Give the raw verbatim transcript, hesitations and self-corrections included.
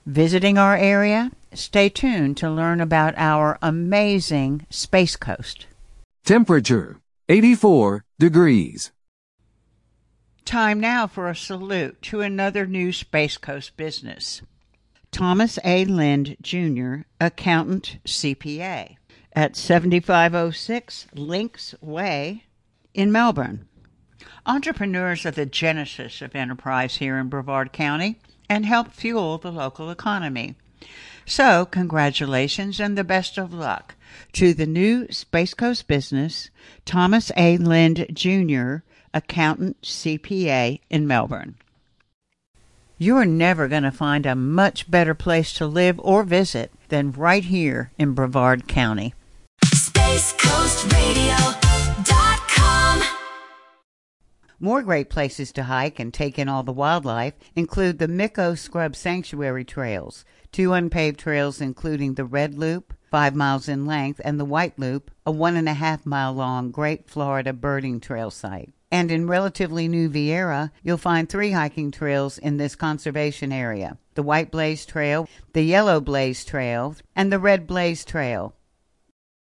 Visiting our area? Stay tuned to learn about our amazing Space Coast. Temperature, eighty-four degrees. Time now for a salute to another new Space Coast business. Thomas A. Lind, Junior, Accountant, C P A, at seventy-five oh six Links Way in Melbourne. Entrepreneurs are the genesis of enterprise here in Brevard County and help fuel the local economy. So, congratulations and the best of luck to the new Space Coast business, Thomas A. Lind, Junior, Accountant, C P A in Melbourne. You're never going to find a much better place to live or visit than right here in Brevard County. Space Coast Radio dot com. More great places to hike and take in all the wildlife include the Micco Scrub Sanctuary Trails, two unpaved trails including the Red Loop, five miles in length, and the White Loop, a one and a half mile long Great Florida birding trail site. And in relatively new Vieira, you'll find three hiking trails in this conservation area: the White Blaze Trail, the Yellow Blaze Trail, and the Red Blaze Trail.